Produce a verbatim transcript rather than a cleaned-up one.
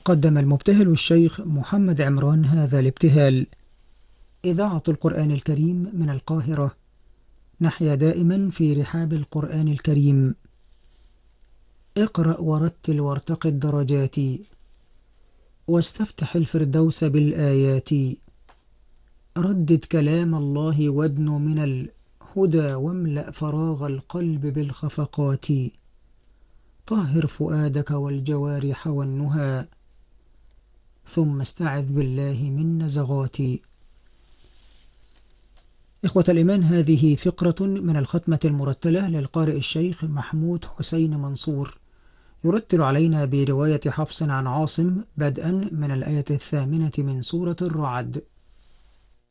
قدم المبتهل الشيخ محمد عمران هذا الابتهال. إذاعة القرآن الكريم من القاهرة. نحيا دائما في رحاب القرآن الكريم. اقرأ ورتل وارتقي الدرجات، واستفتح الفردوس بالآيات. ردد كلام الله وادن من الهدى، واملأ فراغ القلب بالخفقات. طهر فؤادك والجوارح والنهى، ثم استعذ بالله من نزغات. إخوة الإيمان، هذه فقرة من الختمة المرتلة للقارئ الشيخ محمود حسين منصور، يرتل علينا برواية حفص عن عاصم بدءا من الآية الثامنة من سورة الرعد.